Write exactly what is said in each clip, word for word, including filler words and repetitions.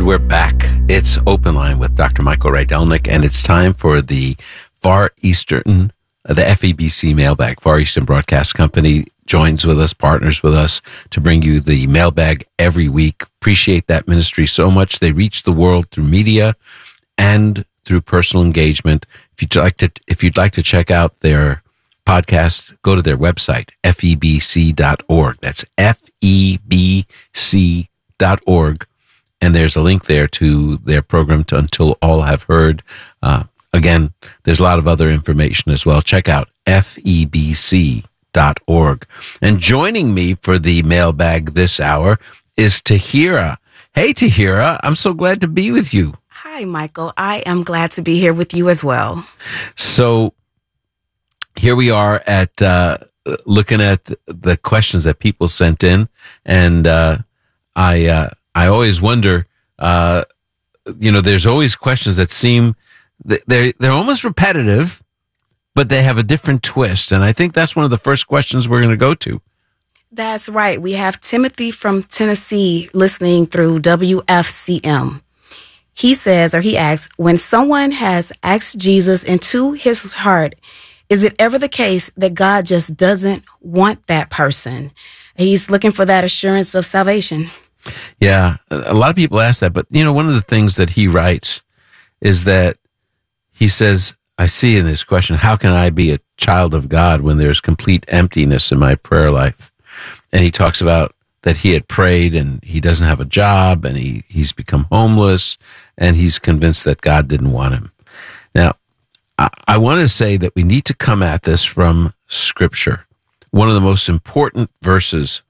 And we're back. It's Open Line with Doctor Michael Rydelnik, and it's time for the Far Eastern, uh, the F E B C mailbag. Far Eastern Broadcast Company joins with us, partners with us to bring you the mailbag every week. Appreciate that ministry so much. They reach the world through media and through personal engagement. If you'd like to, if you'd like to check out their podcast, go to their website, F E B C dot org. That's F E B C dot org. And there's a link there to their program, to Until All Have Heard. Uh, again, there's a lot of other information as well. Check out F E B C dot org. And joining me for the mailbag this hour is Tahira. Hey, Tahira, I'm so glad to be with you. Hi, Michael. I am glad to be here with you as well. So here we are at uh, looking at the questions that people sent in. And uh, I... Uh, I always wonder, uh, you know, there's always questions that seem, they're, they're almost repetitive, but they have a different twist. And I think that's one of the first questions we're going to go to. That's right. We have Timothy from Tennessee listening through W F C M. He says, or he asks, when someone has asked Jesus into his heart, is it ever the case that God just doesn't want that person? He's looking for that assurance of salvation. Yeah, a lot of people ask that, but you know, one of the things that he writes is that he says, I see in this question, how can I be a child of God when there's complete emptiness in my prayer life? And he talks about that he had prayed and he doesn't have a job and he, he's become homeless and he's convinced that God didn't want him. Now, I, I want to say that we need to come at this from Scripture. One of the most important verses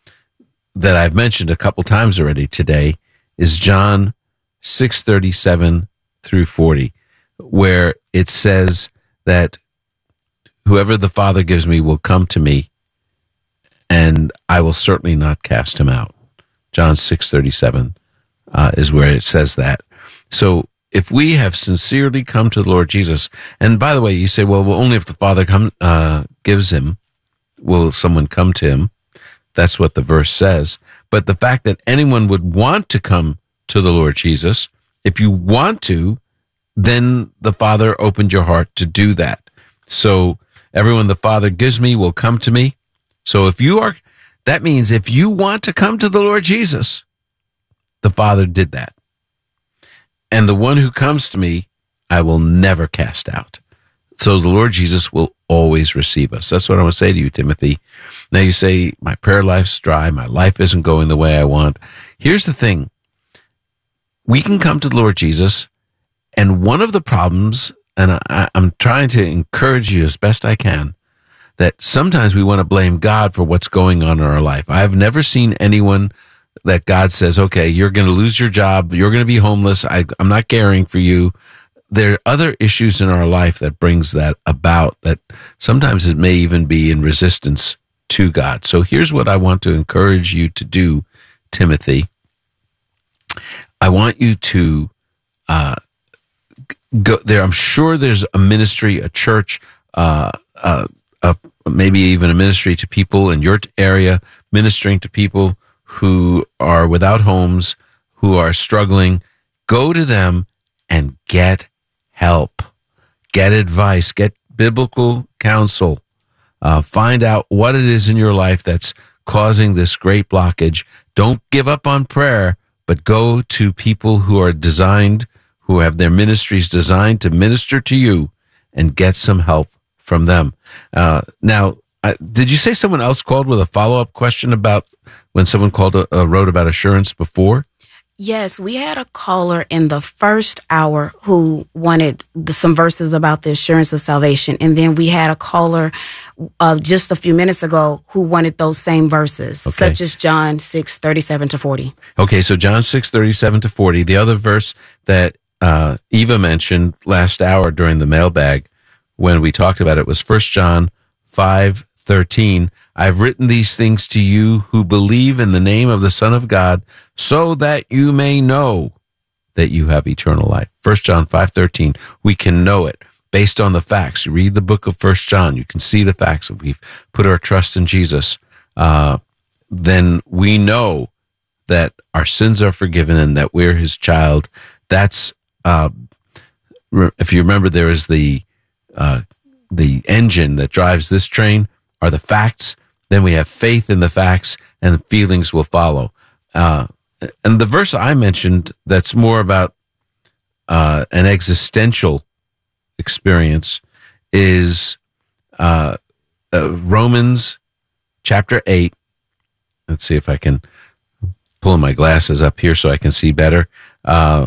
that I've mentioned a couple times already today is John six thirty-seven through forty, where it says that whoever the Father gives me will come to me, and I will certainly not cast him out. John six thirty-seven uh, is where it says that. So if we have sincerely come to the Lord Jesus, and by the way, you say, well, well only if the Father come, uh, gives him, will someone come to him. That's what the verse says. But the fact that anyone would want to come to the Lord Jesus, if you want to, then the Father opened your heart to do that. So everyone the Father gives me will come to me. So if you are, that means if you want to come to the Lord Jesus, the Father did that. And the one who comes to me, I will never cast out. So the Lord Jesus will always receive us. That's what I want to say to you, Timothy. Now you say, my prayer life's dry, my life isn't going the way I want. Here's the thing. We can come to the Lord Jesus, and one of the problems, and I, I'm trying to encourage you as best I can, that sometimes we want to blame God for what's going on in our life. I've never seen anyone that God says, okay, you're going to lose your job, you're going to be homeless, I, I'm not caring for you. There are other issues in our life that brings that about, that sometimes it may even be in resistance to God. So here's what I want to encourage you to do, Timothy. I want you to uh, go there. I'm sure there's a ministry, a church, uh, uh, uh, maybe even a ministry to people in your area, ministering to people who are without homes, who are struggling. Go to them and get help, get advice, get biblical counsel, uh, find out what it is in your life that's causing this great blockage. Don't give up on prayer, but go to people who are designed, who have their ministries designed to minister to you, and get some help from them. Uh, now, uh, did you say someone else called with a follow-up question about when someone called, uh, wrote about assurance before? Yes, we had a caller in the first hour who wanted the, some verses about the assurance of salvation. And then we had a caller uh, just a few minutes ago who wanted those same verses, okay, such as John six thirty-seven to forty. Okay, so John six thirty-seven to forty. The other verse that uh, Eva mentioned last hour during the mailbag when we talked about it was First John five thirteen. I've written these things to you who believe in the name of the Son of God, so that you may know that you have eternal life. First John five thirteen. We can know it based on the facts. You read the book of First John, you can see the facts. If we've put our trust in Jesus, uh, then we know that our sins are forgiven and that we're his child. That's, uh, if you remember, there is the, uh, the engine that drives this train are the facts. Then we have faith in the facts, and the feelings will follow. Uh, and the verse I mentioned that's more about uh, an existential experience is uh, uh, Romans chapter eight. Let's see if I can pull my glasses up here so I can see better. Uh,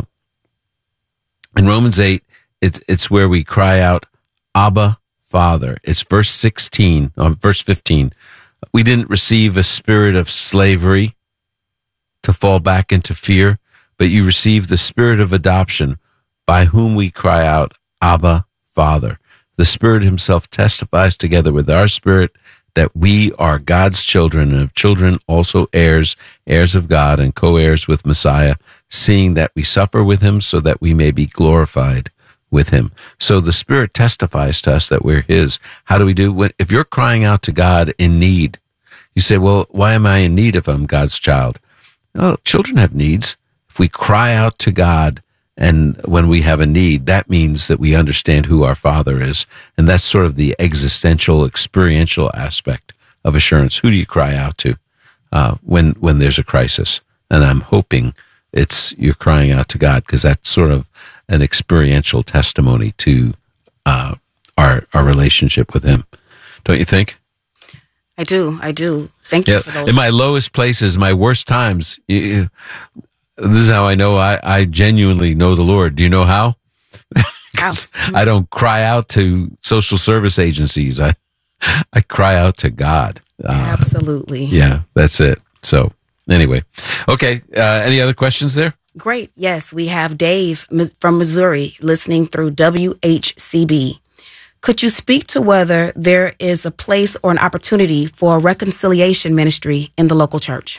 in Romans eight, it's, it's where we cry out, Abba, Father. It's verse sixteen, um, verse fifteen. We didn't receive a spirit of slavery to fall back into fear, but you received the spirit of adoption by whom we cry out, Abba, Father. The Spirit himself testifies together with our spirit that we are God's children, and of children also heirs, heirs of God and co-heirs with Messiah, seeing that we suffer with him so that we may be glorified with him. So the Spirit testifies to us that we're his. How do we do? When, if you're crying out to God in need, you say, well, why am I in need if I'm God's child? Oh, children have needs. If we cry out to God and when we have a need, that means that we understand who our Father is. And that's sort of the existential, experiential aspect of assurance. Who do you cry out to uh, when when there's a crisis? And I'm hoping it's you're crying out to God, because that's sort of an experiential testimony to uh, our our relationship with him. Don't you think? I do. I do. Thank you yeah. for those. In my lowest places, my worst times, you, this is how I know I, I genuinely know the Lord. Do you know how? How? I don't cry out to social service agencies. I I cry out to God. Uh, Absolutely. Yeah, that's it. So anyway, okay. Uh, any other questions there? Great. Yes, we have Dave from Missouri listening through W H C B. Could you speak to whether there is a place or an opportunity for a reconciliation ministry in the local church?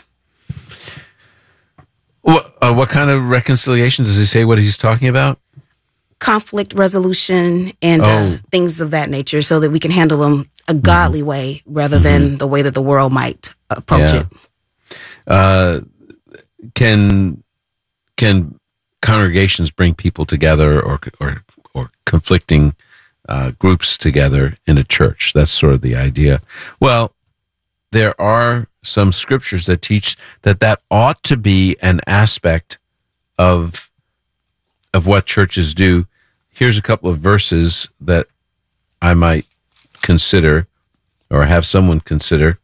What, uh, what kind of reconciliation? Does he say what he's talking about? Conflict resolution and oh. uh, things of that nature, so that we can handle them a godly mm-hmm. way rather than mm-hmm. the way that the world might approach yeah. it. Uh, can can congregations bring people together, or or or conflicting uh, groups together in a church? That's sort of the idea. Well, there are some scriptures that teach that that ought to be an aspect of of what churches do. Here's a couple of verses that I might consider, or have someone consider.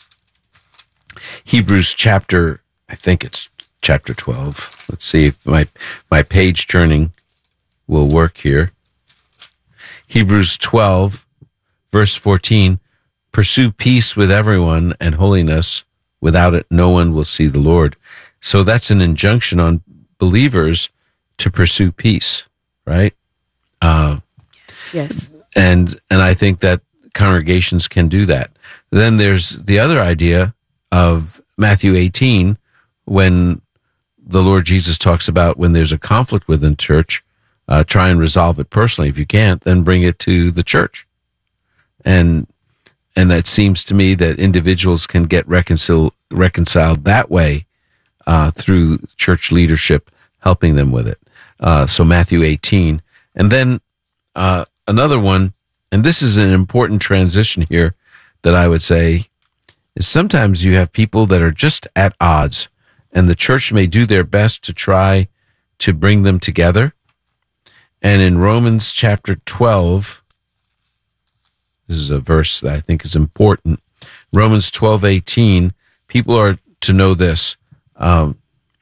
Hebrews chapter, I think it's chapter twelve. Let's see if my my page turning will work here. Hebrews twelve, verse fourteen, pursue peace with everyone and holiness. Without it, no one will see the Lord. So that's an injunction on believers to pursue peace, right? Uh, yes. And and I think that congregations can do that. Then there's the other idea of Matthew eighteen, when the Lord Jesus talks about when there's a conflict within church, uh, try and resolve it personally. If you can't, then bring it to the church. And and that seems to me that individuals can get reconcil- reconciled that way uh, through church leadership helping them with it. Uh, so Matthew eighteen. And then uh, another one, and this is an important transition here that I would say, is sometimes you have people that are just at odds, and the church may do their best to try to bring them together. And in Romans chapter twelve, this is a verse that I think is important. Romans twelve eighteen, people are to know this. Um,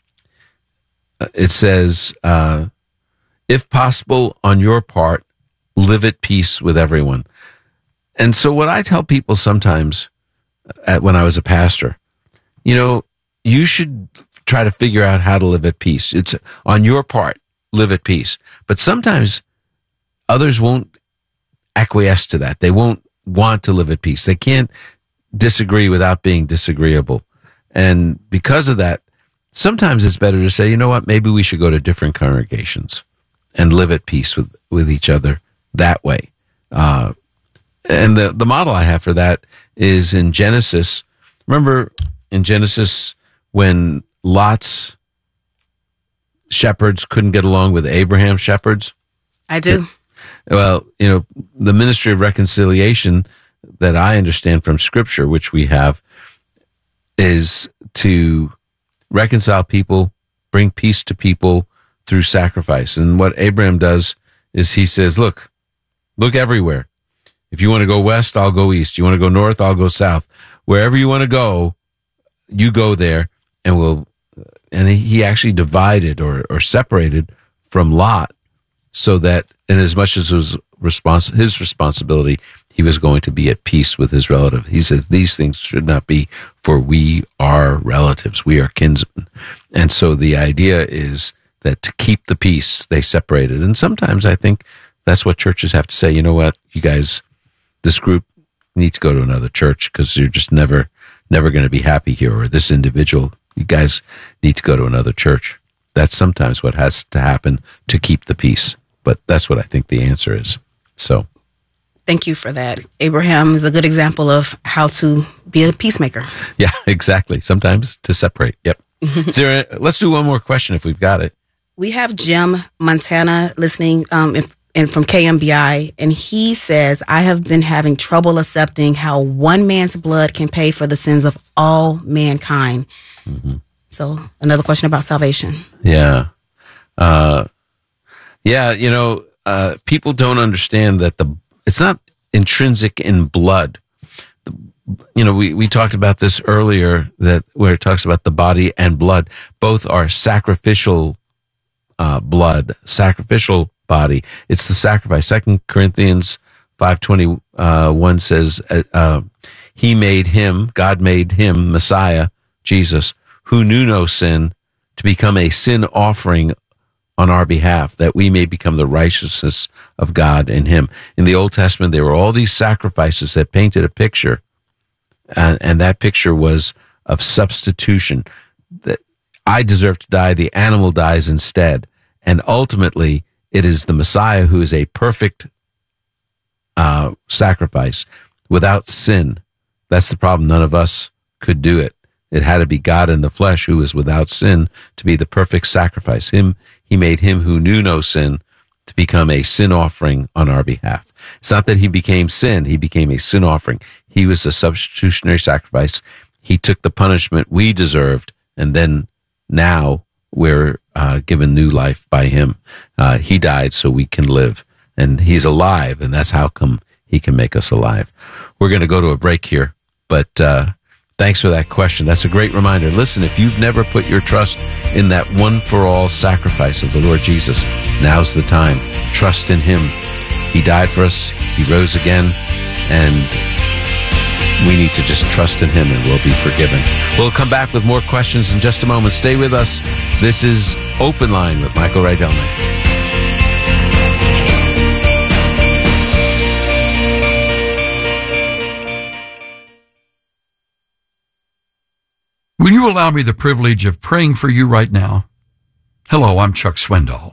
it says, uh, if possible, on your part, live at peace with everyone. And so what I tell people sometimes at, when I was a pastor, you know, you should try to figure out how to live at peace. It's on your part, live at peace. But sometimes others won't acquiesce to that. They won't want to live at peace. They can't disagree without being disagreeable. And because of that, sometimes it's better to say, you know what, maybe we should go to different congregations and live at peace with, with each other that way. Uh, and the, the model I have for that is in Genesis. Remember in Genesis when Lot's shepherds couldn't get along with Abraham's shepherds? I do. Well, you know, the ministry of reconciliation that I understand from Scripture, which we have, is to reconcile people, bring peace to people through sacrifice. And what Abraham does is he says, look, look everywhere. If you want to go west, I'll go east. You want to go north, I'll go south. Wherever you want to go, you go there, and we'll. And he actually divided or, or separated from Lot, so that in as much as it was respons- his responsibility, he was going to be at peace with his relative. He said, these things should not be, for we are relatives. We are kinsmen. And so the idea is that to keep the peace, they separated. And sometimes I think that's what churches have to say. You know what, you guys, this group needs to go to another church because you're just never, never going to be happy here. Or this individual, you guys need to go to another church. That's sometimes what has to happen to keep the peace. But that's what I think the answer is. So, thank you for that. Abraham is a good example of how to be a peacemaker. Yeah, exactly. Sometimes to separate. Yep. Sarah, let's do one more question if we've got it. We have Jim Montana listening um, in, in from K M B I, and he says, I have been having trouble accepting how one man's blood can pay for the sins of all mankind. Mm-hmm. So another question about salvation. Yeah. Uh, yeah, you know, uh, people don't understand that the it's not intrinsic in blood. The, you know, we, we talked about this earlier, that where it talks about the body and blood. Both are sacrificial uh, blood, sacrificial body. It's the sacrifice. Second Corinthians five twenty-one says, uh, uh, he made him, God made him, Messiah, Jesus, who knew no sin, to become a sin offering on our behalf, that we may become the righteousness of God in him. In the Old Testament, there were all these sacrifices that painted a picture, and, and that picture was of substitution. That I deserve to die, the animal dies instead. And ultimately, it is the Messiah who is a perfect uh, sacrifice without sin. That's the problem. None of us could do it. It had to be God in the flesh, who is without sin, to be the perfect sacrifice. Him, he made him who knew no sin to become a sin offering on our behalf. It's not that he became sin. He became a sin offering. He was a substitutionary sacrifice. He took the punishment we deserved, and then now we're uh, given new life by him. Uh, he died so we can live, and he's alive, and that's how come he can make us alive. We're going to go to a break here, but uh, thanks for that question. That's a great reminder. Listen, if you've never put your trust in that one-for-all sacrifice of the Lord Jesus, now's the time. Trust in him. He died for us. He rose again, and we need to just trust in him, and we'll be forgiven. We'll come back with more questions in just a moment. Stay with us. This is Open Line with Michael Rydelnik. Will you allow me the privilege of praying for you right now? Hello, I'm Chuck Swindoll.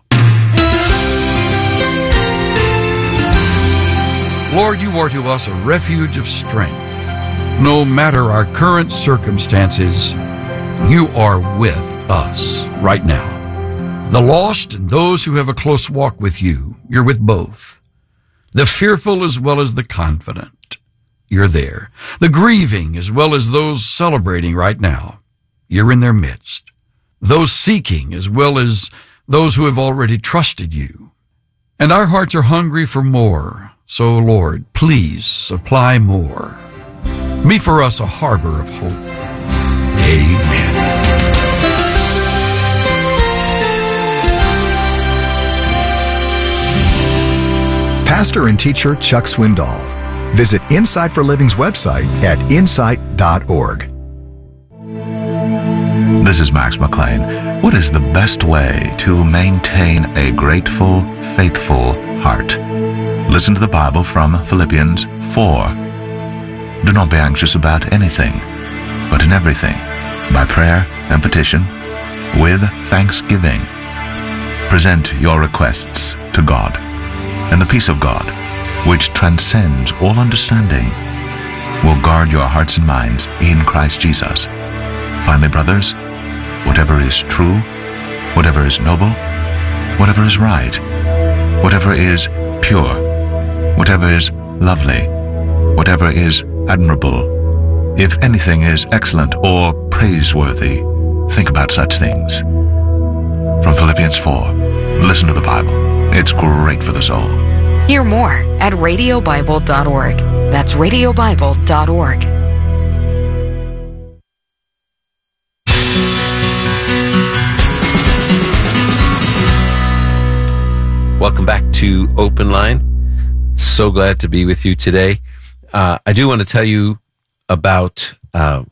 Lord, you are to us a refuge of strength. No matter our current circumstances, you are with us right now. The lost and those who have a close walk with you, you're with both. The fearful as well as the confident, you're there. The grieving as well as those celebrating right now, you're in their midst. Those seeking as well as those who have already trusted you. And our hearts are hungry for more. So, Lord, please supply more. Be for us a harbor of hope. Amen. Pastor and teacher Chuck Swindoll. Visit Insight for Living's website at insight dot org. This is Max McLean. What is the best way to maintain a grateful, faithful heart? Listen to the Bible from Philippians four. Do not be anxious about anything, but in everything, by prayer and petition, with thanksgiving, present your requests to God, and the peace of God, which transcends all understanding, will guard your hearts and minds in Christ Jesus. Finally, brothers, whatever is true, whatever is noble, whatever is right, whatever is pure, whatever is lovely, whatever is admirable, if anything is excellent or praiseworthy, think about such things. From Philippians four, listen to the Bible. It's great for the soul. Hear more at radio bible dot org. That's radio bible dot org. Welcome back to Open Line. So glad to be with you today. Uh, I do want to tell you about uh,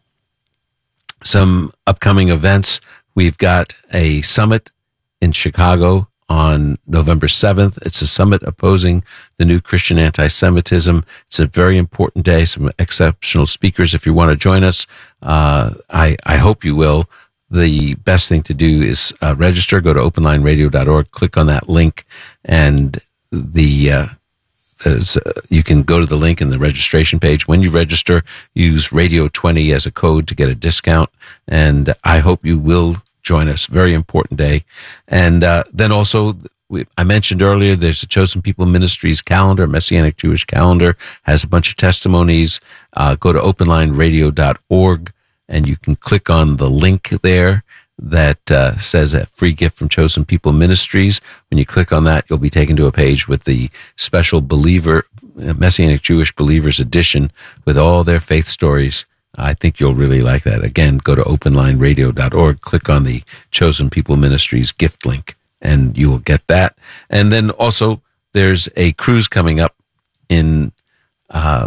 some upcoming events. We've got a summit in Chicago on November seventh. It's a summit opposing the new Christian anti-Semitism. It's a very important day, some exceptional speakers. If you want to join us, uh, I, I hope you will. The best thing to do is uh, register. Go to open line radio dot org, click on that link, and the uh, there's, uh, you can go to the link in the registration page. When you register, use radio twenty as a code to get a discount, and I hope you will join us. Very important day. And uh, then also, we, I mentioned earlier, there's a Chosen People Ministries calendar, Messianic Jewish calendar, has a bunch of testimonies. Uh, go to open line radio dot org, and you can click on the link there that uh, says a free gift from Chosen People Ministries. When you click on that, you'll be taken to a page with the special believer, Messianic Jewish Believers edition with all their faith stories. I think you'll really like that. Again, go to open line radio dot org, click on the Chosen People Ministries gift link, and you will get that. And then also, there's a cruise coming up in uh,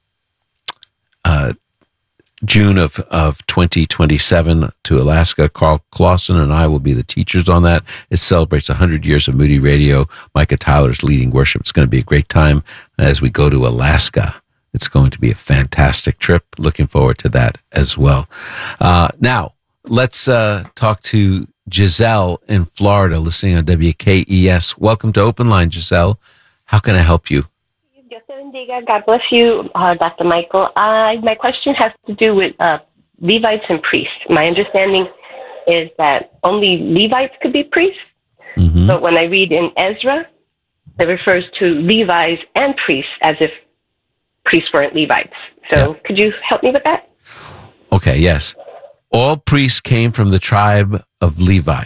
uh, June of, of twenty twenty-seven to Alaska. Carl Clausen and I will be the teachers on that. It celebrates one hundred years of Moody Radio. Micah Tyler's leading worship. It's going to be a great time as we go to Alaska. It's going to be a fantastic trip. Looking forward to that as well. Uh, now, let's uh, talk to Giselle in Florida, listening on W K E S. Welcome to Open Line, Giselle. How can I help you? God bless you, uh, Doctor Michael. Uh, my question has to do with uh, Levites and priests. My understanding is that only Levites could be priests, mm-hmm. but when I read in Ezra, it refers to Levites and priests as if priests weren't Levites. So yeah. Could you help me with that? Okay, yes. All priests came from the tribe of Levi.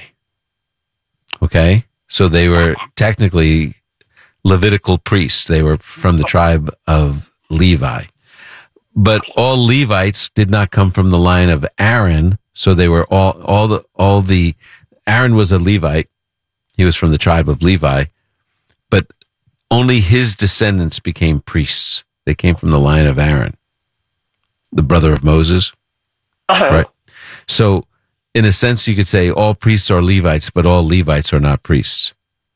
Okay? So they were technically Levitical priests. They were from the tribe of Levi. But all Levites did not come from the line of Aaron, so they were all, all the, all the, Aaron was a Levite. He was from the tribe of Levi, but only his descendants became priests. They came from the line of Aaron, the brother of Moses. Uh-huh. Right? So, in a sense, you could say all priests are Levites, but all Levites are not priests.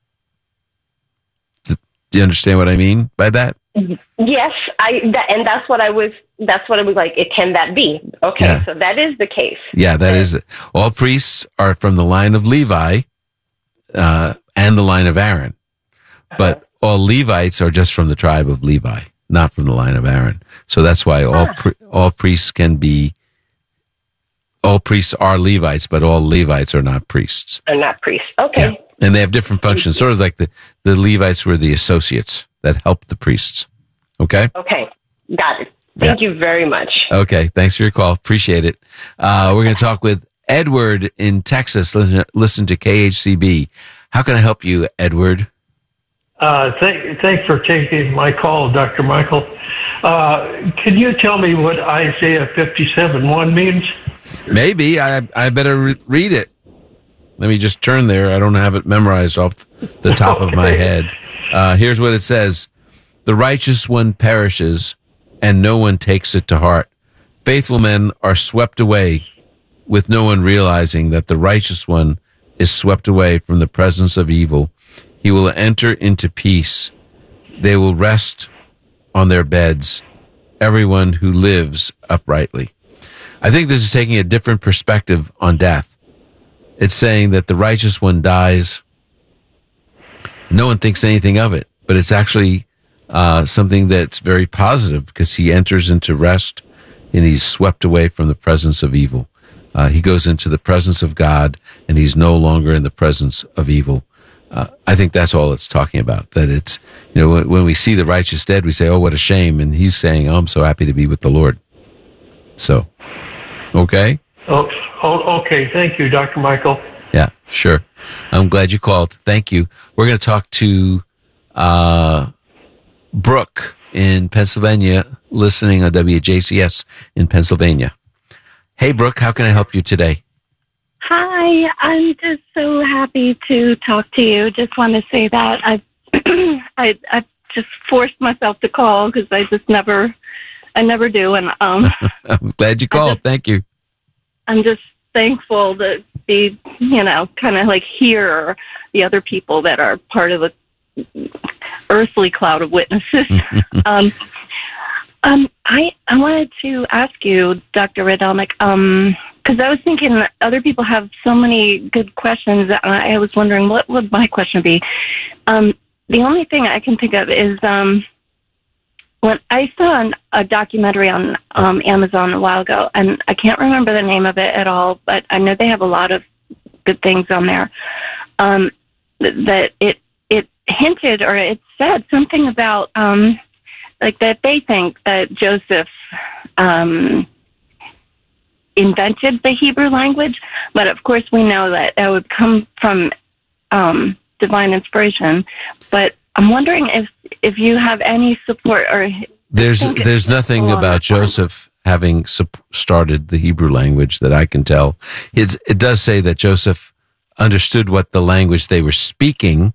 Do you understand what I mean by that? Yes, I, that, and that's what I was, that's what I was like, it, can that be? Okay, yeah. So that is the case. Yeah, that is it. All priests are from the line of Levi uh, and the line of Aaron. But uh-huh. all Levites are just from the tribe of Levi, not from the line of Aaron. So that's why all ah. pri- all priests can be, all priests are Levites, but all Levites are not priests. Are not priests, okay. Yeah. And they have different functions, sort of like the, the Levites were the associates that helped the priests. Okay? Okay. Got it. Thank yeah. you very much. Okay. Thanks for your call. Appreciate it. Uh, we're going to talk with Edward in Texas. Listen, listen to K H C B. How can I help you, Edward? Uh, th- thanks for taking my call, Doctor Michael. Uh, can you tell me what Isaiah fifty-seven one means? Maybe. I, I better re- read it. Let me just turn there. I don't have it memorized off the top okay. of my head. Uh, here's what it says. The righteous one perishes, and no one takes it to heart. Faithful men are swept away, with no one realizing that the righteous one is swept away from the presence of evil. He will enter into peace. They will rest on their beds, everyone who lives uprightly. I think this is taking a different perspective on death. It's saying that the righteous one dies. No one thinks anything of it, but it's actually uh, something that's very positive because he enters into rest and he's swept away from the presence of evil. Uh, he goes into the presence of God, and he's no longer in the presence of evil. Uh, I think that's all it's talking about. That it's, you know, when, when we see the righteous dead, we say, "Oh, what a shame!" And he's saying, "Oh, I'm so happy to be with the Lord." So, okay. Oh, oh, okay. Thank you, Doctor Michael. Yeah, sure. I'm glad you called. Thank you. We're going to talk to uh, Brooke in Pennsylvania, listening on W J C S in Pennsylvania. Hey, Brooke, how can I help you today? Hi, I'm just so happy to talk to you. Just want to say that I've I I just forced myself to call because I just never I never do, and um. I'm glad you called. Just, Thank you. I'm just thankful to be, you know, kind of like hear the other people that are part of the earthly cloud of witnesses. um, um, I I wanted to ask you, Doctor Radelnik, um. Because I was thinking other people have so many good questions. I was wondering what would my question be. Um, the only thing I can think of is um, when I saw an, a documentary on um, Amazon a while ago, and I can't remember the name of it at all, but I know they have a lot of good things on there. Um, that it it hinted or it said something about um, like that they think that Joseph. Um, invented the Hebrew language, but of course we know that that would come from um, divine inspiration. But I'm wondering if if you have any support or there's there's nothing about Joseph having started the Hebrew language that I can tell. It's, it does say that Joseph understood what the language they were speaking.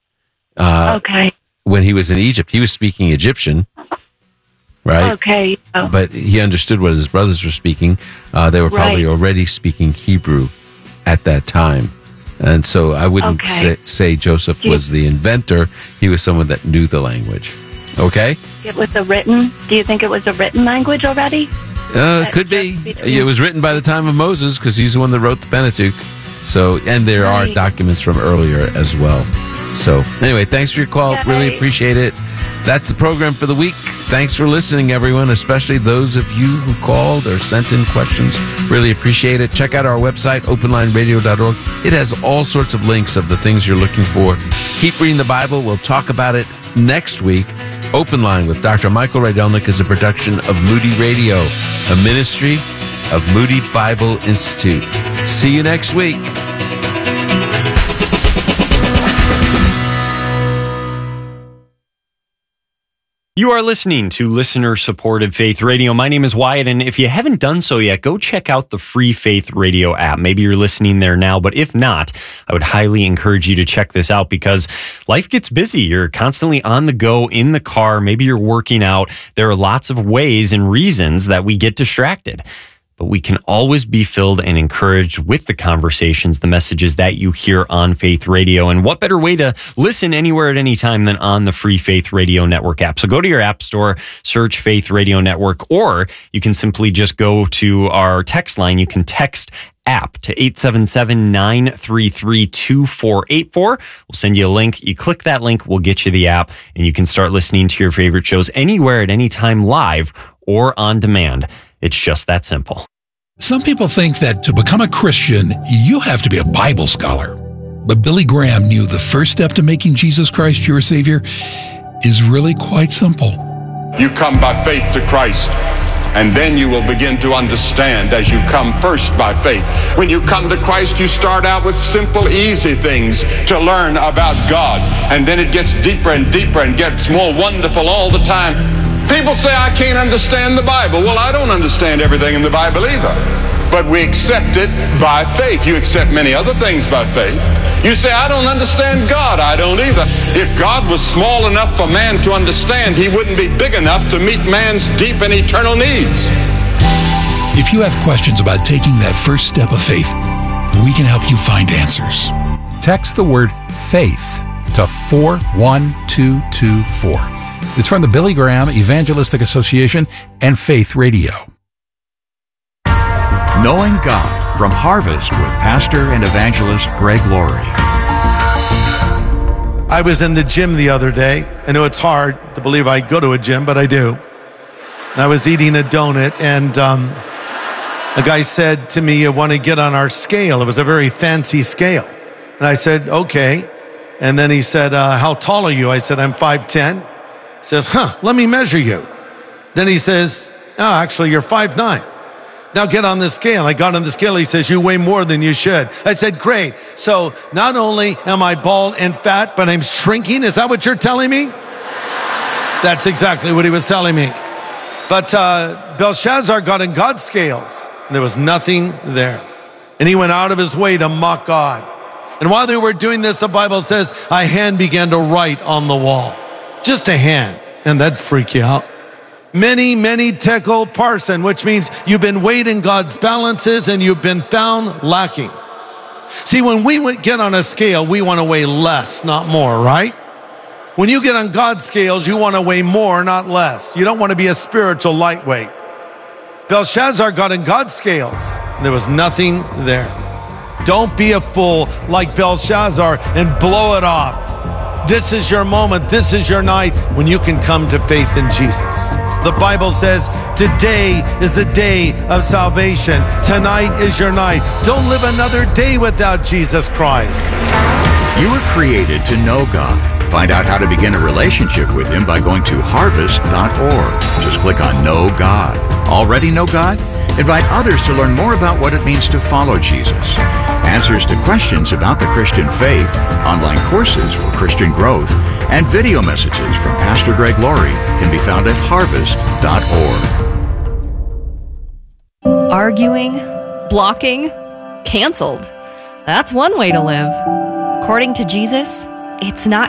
Uh, okay. When he was in Egypt, he was speaking Egyptian. Right. Okay. Oh. But he understood what his brothers were speaking. Uh, they were probably right. already speaking Hebrew at that time. And so I wouldn't okay. say, say Joseph you, was the inventor. He was someone that knew the language. Okay? It was a written, do you think it was a written language already? Uh, could be. Between? It was written by the time of Moses because he's the one that wrote the Pentateuch. So, and there right. are documents from earlier as well. So anyway, thanks for your call. Yay. Really appreciate it. That's the program for the week. Thanks for listening, everyone, especially those of you who called or sent in questions. Really appreciate it. Check out our website, open line radio dot org. It has all sorts of links of the things you're looking for. Keep reading the Bible. We'll talk about it next week. Open Line with Doctor Michael Radelnik is a production of Moody Radio, a ministry of Moody Bible Institute. See you next week. You are listening to listener-supported Faith Radio. My name is Wyatt, and if you haven't done so yet, go check out the free Faith Radio app. Maybe you're listening there now, but if not, I would highly encourage you to check this out because life gets busy. You're constantly on the go, in the car. Maybe you're working out. There are lots of ways and reasons that we get distracted. But we can always be filled and encouraged with the conversations, the messages that you hear on Faith Radio. And what better way to listen anywhere at any time than on the free Faith Radio Network app? So go to your app store, search Faith Radio Network, or you can simply just go to our text line. You can text app to eight seven seven, nine three three, two four eight four. We'll send you a link. You click that link, we'll get you the app, and you can start listening to your favorite shows anywhere at any time, live or on demand. It's just that simple. Some people think that to become a Christian, you have to be a Bible scholar. But Billy Graham knew the first step to making Jesus Christ your Savior is really quite simple. You come by faith to Christ, and then you will begin to understand as you come first by faith. When you come to Christ, you start out with simple, easy things to learn about God, and then it gets deeper and deeper and gets more wonderful all the time. People say, I can't understand the Bible. Well, I don't understand everything in the Bible either. But we accept it by faith. You accept many other things by faith. You say, I don't understand God. I don't either. If God was small enough for man to understand, he wouldn't be big enough to meet man's deep and eternal needs. If you have questions about taking that first step of faith, we can help you find answers. Text the word FAITH to four one two two four. It's from the Billy Graham Evangelistic Association and Faith Radio. Knowing God from Harvest with Pastor and Evangelist Greg Laurie. I was in the gym the other day. I know it's hard to believe I go to a gym, but I do. And I was eating a donut, and um, a guy said to me, you want to get on our scale. It was a very fancy scale. And I said, okay. And then he said, uh, how tall are you? I said, I'm five ten. He says, huh, let me measure you. Then he says, oh, actually, you're five nine. Now get on the scale. I got on the scale. He says, you weigh more than you should. I said, great. So not only am I bald and fat, but I'm shrinking. Is that what you're telling me? That's exactly what he was telling me. But uh, Belshazzar got in God's scales. And there was nothing there. And he went out of his way to mock God. And while they were doing this, the Bible says, a hand began to write on the wall. Just a hand. And that'd freak you out. Many, many tekel parson, which means you've been weighed in God's balances and you've been found lacking. See, when we get on a scale, we want to weigh less, not more, right? When you get on God's scales, you want to weigh more, not less. You don't want to be a spiritual lightweight. Belshazzar got in God's scales. There was nothing there. Don't be a fool like Belshazzar and blow it off. This is your moment. This is your night when you can come to faith in Jesus. The Bible says today is the day of salvation. Tonight is your night. Don't live another day without Jesus Christ. You were created to know God. Find out how to begin a relationship with Him by going to harvest dot org. Just click on Know God. Already know God? Invite others to learn more about what it means to follow Jesus. Answers to questions about the Christian faith, online courses for Christian growth, and video messages from Pastor Greg Laurie can be found at harvest dot org. Arguing, blocking, canceled. That's one way to live. According to Jesus, it's not